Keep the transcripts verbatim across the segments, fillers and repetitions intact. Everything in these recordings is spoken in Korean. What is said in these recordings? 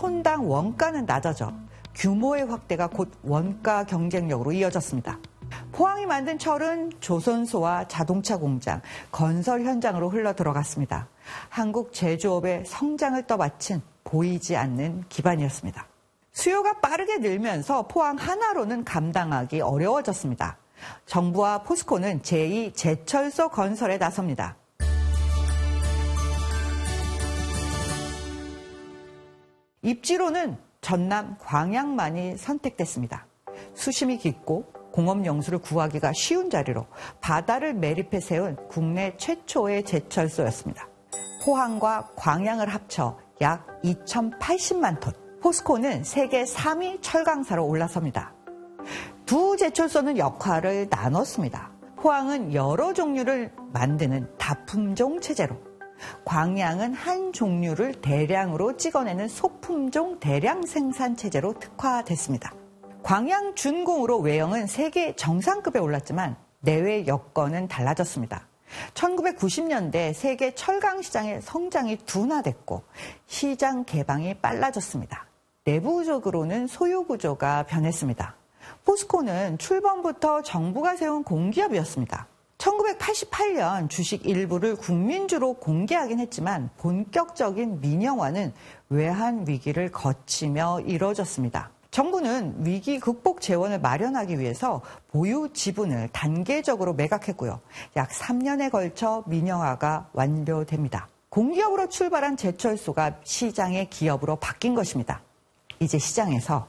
톤당 원가는 낮아져 규모의 확대가 곧 원가 경쟁력으로 이어졌습니다. 포항이 만든 철은 조선소와 자동차 공장, 건설 현장으로 흘러 들어갔습니다. 한국 제조업의 성장을 떠받친 보이지 않는 기반이었습니다. 수요가 빠르게 늘면서 포항 하나로는 감당하기 어려워졌습니다. 정부와 포스코는 제이 제철소 건설에 나섭니다. 입지로는 전남 광양만이 선택됐습니다. 수심이 깊고 공업용수를 구하기가 쉬운 자리로 바다를 매립해 세운 국내 최초의 제철소였습니다. 포항과 광양을 합쳐 약 이천팔십만 톤. 포스코는 세계 삼 위 철강사로 올라섭니다. 두 제철소는 역할을 나눴습니다. 포항은 여러 종류를 만드는 다품종 체제로, 광양은 한 종류를 대량으로 찍어내는 소품종 대량 생산 체제로 특화됐습니다. 광양 준공으로 외형은 세계 정상급에 올랐지만 내외 여건은 달라졌습니다. 천구백구십 년대 세계 철강 시장의 성장이 둔화됐고 시장 개방이 빨라졌습니다. 내부적으로는 소유 구조가 변했습니다. 포스코는 출범부터 정부가 세운 공기업이었습니다. 천구백팔십팔 년 주식 일부를 국민주로 공개하긴 했지만 본격적인 민영화는 외환 위기를 거치며 이뤄졌습니다. 정부는 위기 극복 재원을 마련하기 위해서 보유 지분을 단계적으로 매각했고요. 약 삼 년에 걸쳐 민영화가 완료됩니다. 공기업으로 출발한 제철소가 시장의 기업으로 바뀐 것입니다. 이제 시장에서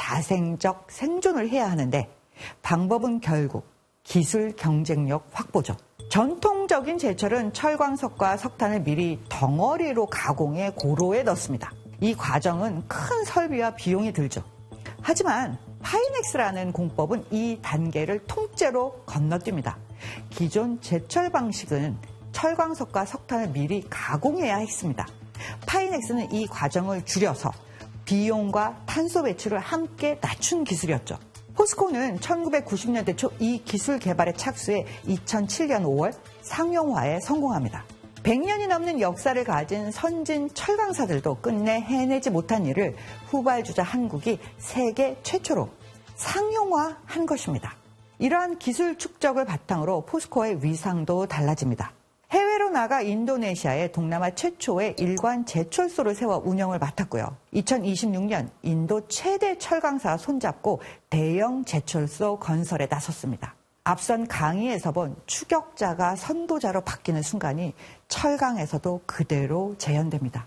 자생적 생존을 해야 하는데 방법은 결국 기술 경쟁력 확보죠. 전통적인 제철은 철광석과 석탄을 미리 덩어리로 가공해 고로에 넣습니다. 이 과정은 큰 설비와 비용이 들죠. 하지만 파이넥스라는 공법은 이 단계를 통째로 건너뜁니다. 기존 제철 방식은 철광석과 석탄을 미리 가공해야 했습니다. 파이넥스는 이 과정을 줄여서 비용과 탄소 배출을 함께 낮춘 기술이었죠. 포스코는 천구백구십 년대 초 이 기술 개발에 착수해 이천칠 년 오월 상용화에 성공합니다. 백 년이 넘는 역사를 가진 선진 철강사들도 끝내 해내지 못한 일을 후발주자 한국이 세계 최초로 상용화한 것입니다. 이러한 기술 축적을 바탕으로 포스코의 위상도 달라집니다. 해외로 나가 인도네시아에 동남아 최초의 일관 제철소를 세워 운영을 맡았고요. 이천이십육 년 인도 최대 철강사 손잡고 대형 제철소 건설에 나섰습니다. 앞선 강의에서 본 추격자가 선도자로 바뀌는 순간이 철강에서도 그대로 재현됩니다.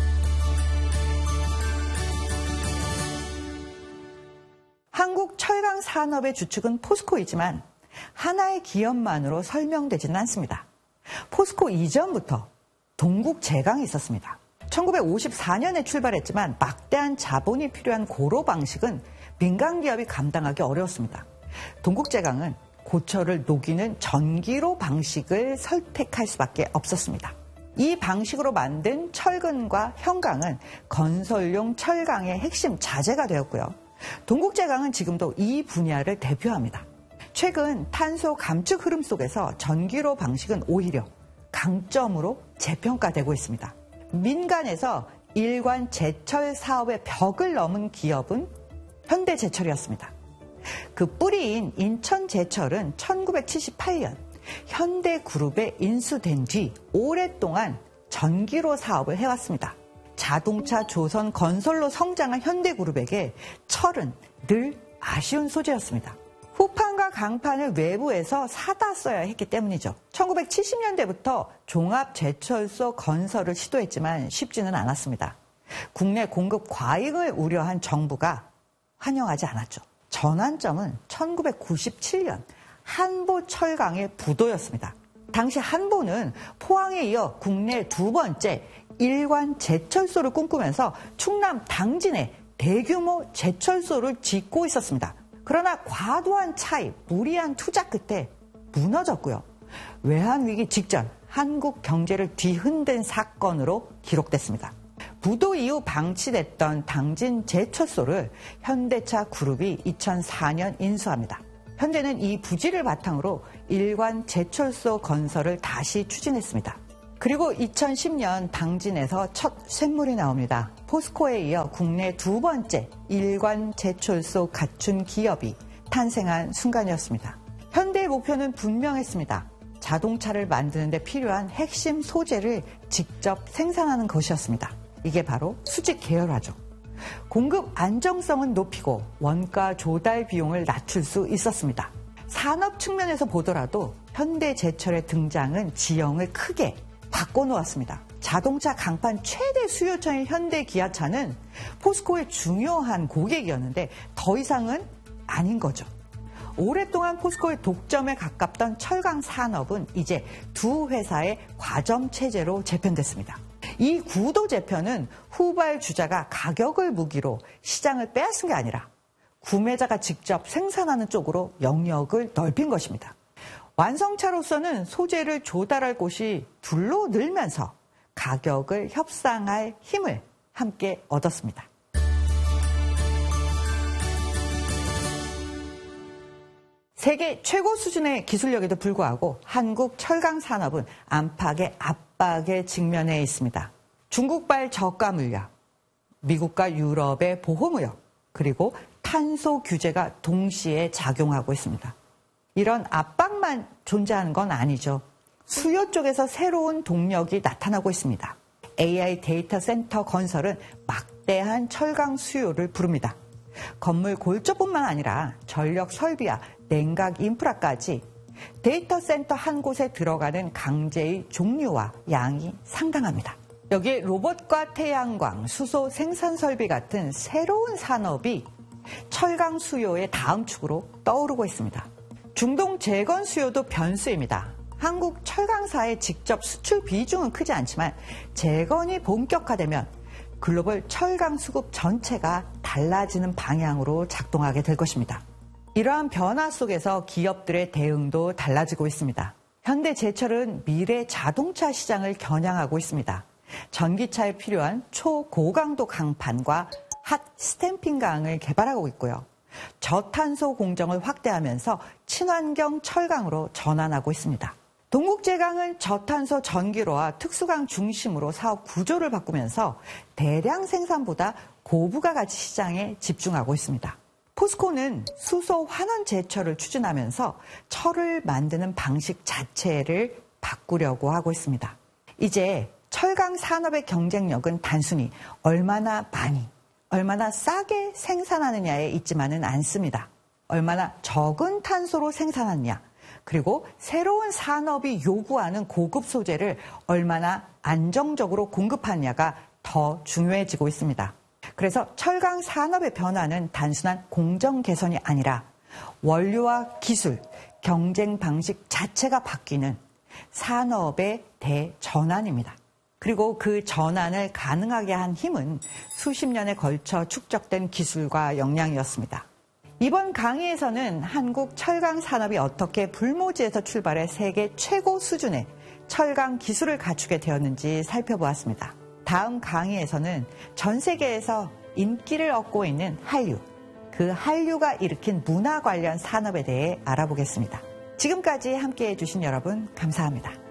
한국 철강 산업의 주축은 포스코이지만 하나의 기업만으로 설명되지는 않습니다. 포스코 이전부터 동국제강이 있었습니다. 천구백오십사 년에 출발했지만 막대한 자본이 필요한 고로 방식은 민간 기업이 감당하기 어려웠습니다. 동국제강은 고철을 녹이는 전기로 방식을 선택할 수밖에 없었습니다. 이 방식으로 만든 철근과 현강은 건설용 철강의 핵심 자재가 되었고요. 동국제강은 지금도 이 분야를 대표합니다. 최근 탄소 감축 흐름 속에서 전기로 방식은 오히려 강점으로 재평가되고 있습니다. 민간에서 일관 제철 사업의 벽을 넘은 기업은 현대제철이었습니다. 그 뿌리인 인천제철은 천구백칠십팔 년 현대그룹에 인수된 뒤 오랫동안 전기로 사업을 해왔습니다. 자동차 조선 건설로 성장한 현대그룹에게 철은 늘 아쉬운 소재였습니다. 후판과 강판을 외부에서 사다 써야 했기 때문이죠. 천구백칠십 년대부터 종합제철소 건설을 시도했지만 쉽지는 않았습니다. 국내 공급 과잉을 우려한 정부가 환영하지 않았죠. 전환점은 천구백구십칠 년 한보철강의 부도였습니다. 당시 한보는 포항에 이어 국내 두 번째 일관 제철소를 꿈꾸면서 충남 당진에 대규모 제철소를 짓고 있었습니다. 그러나 과도한 차입, 무리한 투자 끝에 무너졌고요. 외환위기 직전 한국 경제를 뒤흔든 사건으로 기록됐습니다. 부도 이후 방치됐던 당진 제철소를 현대차 그룹이 이천사 년 인수합니다. 현재는 이 부지를 바탕으로 일관 제철소 건설을 다시 추진했습니다. 그리고 이천십 년 당진에서 첫 쇳물이 나옵니다. 포스코에 이어 국내 두 번째 일관 제철소 갖춘 기업이 탄생한 순간이었습니다. 현대의 목표는 분명했습니다. 자동차를 만드는 데 필요한 핵심 소재를 직접 생산하는 것이었습니다. 이게 바로 수직 계열화죠. 공급 안정성은 높이고 원가 조달 비용을 낮출 수 있었습니다. 산업 측면에서 보더라도 현대제철의 등장은 지형을 크게 바꿔놓았습니다. 자동차 강판 최대 수요처인 현대기아차는 포스코의 중요한 고객이었는데 더 이상은 아닌 거죠. 오랫동안 포스코의 독점에 가깝던 철강 산업은 이제 두 회사의 과점 체제로 재편됐습니다. 이 구도 재편은 후발주자가 가격을 무기로 시장을 빼앗은 게 아니라 구매자가 직접 생산하는 쪽으로 영역을 넓힌 것입니다. 완성차로서는 소재를 조달할 곳이 둘로 늘면서 가격을 협상할 힘을 함께 얻었습니다. 세계 최고 수준의 기술력에도 불구하고 한국 철강 산업은 안팎의 압박에 직면해 있습니다. 중국발 저가 물량, 미국과 유럽의 보호무역, 그리고 탄소 규제가 동시에 작용하고 있습니다. 이런 압박만 존재하는 건 아니죠. 수요 쪽에서 새로운 동력이 나타나고 있습니다. 에이아이 데이터 센터 건설은 막대한 철강 수요를 부릅니다. 건물 골조뿐만 아니라 전력 설비와 냉각 인프라까지 데이터 센터 한 곳에 들어가는 강제의 종류와 양이 상당합니다. 여기에 로봇과 태양광, 수소 생산 설비 같은 새로운 산업이 철강 수요의 다음 축으로 떠오르고 있습니다. 중동 재건 수요도 변수입니다. 한국 철강사의 직접 수출 비중은 크지 않지만 재건이 본격화되면 글로벌 철강 수급 전체가 달라지는 방향으로 작동하게 될 것입니다. 이러한 변화 속에서 기업들의 대응도 달라지고 있습니다. 현대제철은 미래 자동차 시장을 겨냥하고 있습니다. 전기차에 필요한 초고강도 강판과 핫 스탬핑 강을 개발하고 있고요. 저탄소 공정을 확대하면서 친환경 철강으로 전환하고 있습니다. 동국제강은 저탄소 전기로와 특수강 중심으로 사업 구조를 바꾸면서 대량 생산보다 고부가 가치 시장에 집중하고 있습니다. 포스코는 수소 환원 제철을 추진하면서 철을 만드는 방식 자체를 바꾸려고 하고 있습니다. 이제 철강 산업의 경쟁력은 단순히 얼마나 많이, 얼마나 싸게 생산하느냐에 있지만은 않습니다. 얼마나 적은 탄소로 생산하느냐, 그리고 새로운 산업이 요구하는 고급 소재를 얼마나 안정적으로 공급하느냐가 더 중요해지고 있습니다. 그래서 철강 산업의 변화는 단순한 공정 개선이 아니라 원료와 기술, 경쟁 방식 자체가 바뀌는 산업의 대전환입니다. 그리고 그 전환을 가능하게 한 힘은 수십 년에 걸쳐 축적된 기술과 역량이었습니다. 이번 강의에서는 한국 철강 산업이 어떻게 불모지에서 출발해 세계 최고 수준의 철강 기술을 갖추게 되었는지 살펴보았습니다. 다음 강의에서는 전 세계에서 인기를 얻고 있는 한류, 그 한류가 일으킨 문화 관련 산업에 대해 알아보겠습니다. 지금까지 함께해 주신 여러분 감사합니다.